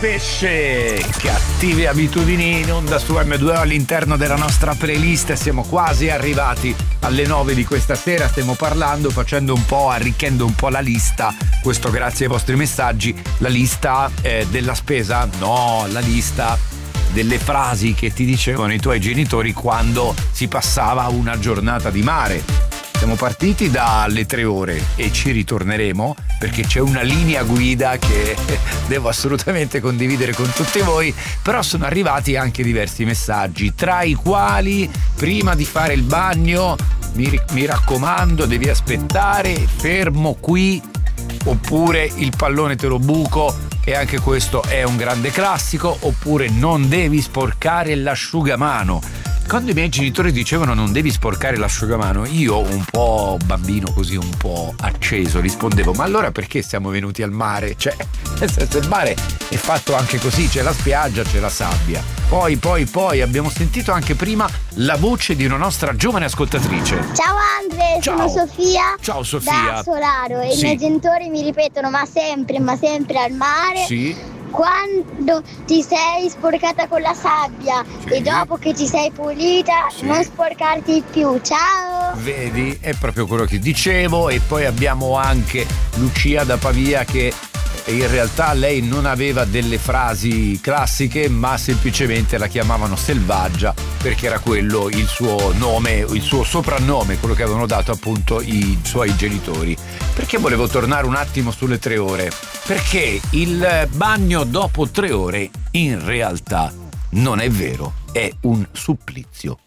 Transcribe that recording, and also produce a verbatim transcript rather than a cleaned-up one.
pesce, cattive abitudini in onda su emme due o all'interno della nostra playlist. Siamo quasi arrivati alle nove di questa sera, stiamo parlando, facendo un po', arricchendo un po' la lista, questo grazie ai vostri messaggi, la lista eh, della spesa, no, la lista delle frasi che ti dicevano i tuoi genitori quando si passava una giornata di mare. Siamo partiti dalle tre ore e ci ritorneremo perché c'è una linea guida che devo assolutamente condividere con tutti voi, però sono arrivati anche diversi messaggi, tra i quali prima di fare il bagno mi, mi raccomando devi aspettare, fermo qui, oppure il pallone te lo buco, e anche questo è un grande classico, oppure non devi sporcare l'asciugamano. Quando i miei genitori dicevano non devi sporcare l'asciugamano, io un po' bambino così, un po' acceso, rispondevo ma allora perché siamo venuti al mare? Cioè, nel senso, il mare è fatto anche così, c'è la spiaggia, c'è la sabbia. Poi, poi, poi abbiamo sentito anche prima la voce di una nostra giovane ascoltatrice. Ciao Andre, Ciao. sono Sofia. Ciao Sofia. Da Solaro e Sì. i miei genitori mi ripetono ma sempre, ma sempre al mare. Sì. Quando ti sei sporcata con la sabbia Sì. e dopo che ti sei pulita, Sì. non sporcarti più. Ciao! Vedi, è proprio quello che dicevo. E poi abbiamo anche Lucia da Pavia che in realtà lei non aveva delle frasi classiche, ma semplicemente la chiamavano Selvaggia perché era quello il suo nome, il suo soprannome, quello che avevano dato appunto i suoi genitori. Perché volevo tornare un attimo sulle tre ore? Perché il bagno dopo tre ore in realtà non è vero, è un supplizio.